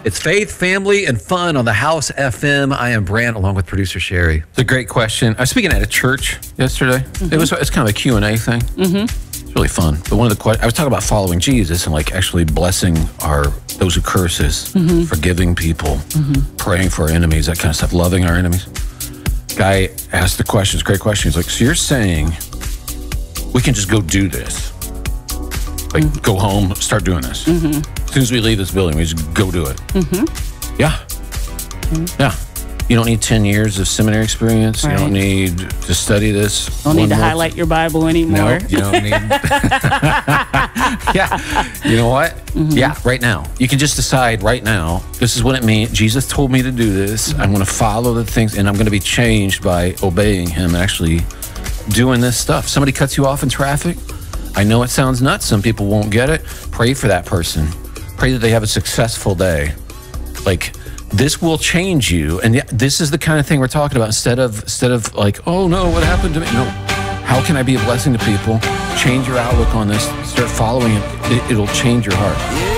It's faith, family, and fun on the House FM. I am Brant, along with producer Sherry. It's a great question. I was speaking at a church yesterday. It's kind of a Q&A thing. It's really fun. But one of the questions, I was talking about following Jesus and like actually blessing those who curse us, forgiving people, praying for our enemies, that kind of stuff, loving our enemies. Guy asked the question, it's a great question. He's like, so you're saying we can just go do this? Like go home, start doing this. As soon as we leave this building, we just go do it. Yeah. Yeah. You don't need 10 years of seminary experience. Right. You don't need to study this. Don't need to highlight your Bible anymore. No, you don't need. Yeah. You know what? Yeah, right now. You can just decide right now, this is what it means. Jesus told me to do this. I'm going to follow the things, and I'm going to be changed by obeying him, actually doing this stuff. Somebody cuts you off in traffic. I know it sounds nuts. Some people won't get it. Pray for that person. Pray that they have a successful day. Like, this will change you. And this is the kind of thing we're talking about. Instead of like, oh no, what happened to me? No. How can I be a blessing to people? Change your outlook on this. Start following it. It'll change your heart.